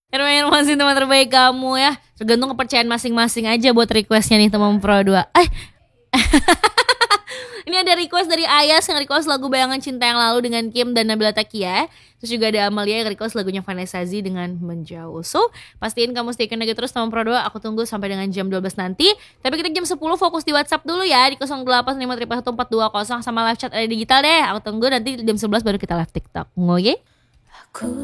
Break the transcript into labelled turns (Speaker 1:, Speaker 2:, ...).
Speaker 1: Masih teman terbaik kamu ya. Tergantung kepercayaan masing-masing aja buat requestnya nih teman Pro 2. Ini ada request dari Ayas yang request lagu Bayangan Cinta Yang Lalu dengan Kim dan Nabila Takia. Terus juga ada Amalia yang request lagunya Vanessa Z dengan Menjauh. So, pastiin kamu stay tune lagi terus teman Pro 2. Aku tunggu sampai dengan jam 12 nanti. Tapi kita jam 10 fokus di WhatsApp dulu ya. Di 08531420 sama live chat ada digital deh. Aku tunggu nanti jam 11 baru kita live TikTok. Oke?